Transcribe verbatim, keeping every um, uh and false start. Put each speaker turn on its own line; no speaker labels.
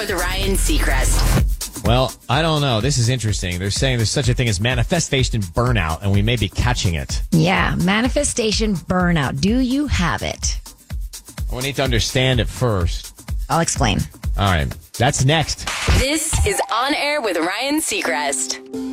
with Ryan Seacrest.
Well, I don't know. This is interesting. They're saying there's such a thing as manifestation burnout, and we may be catching it.
Yeah, manifestation burnout. Do you have it?
We need to understand it first.
I'll explain.
All right. That's next.
This is On Air with Ryan Seacrest.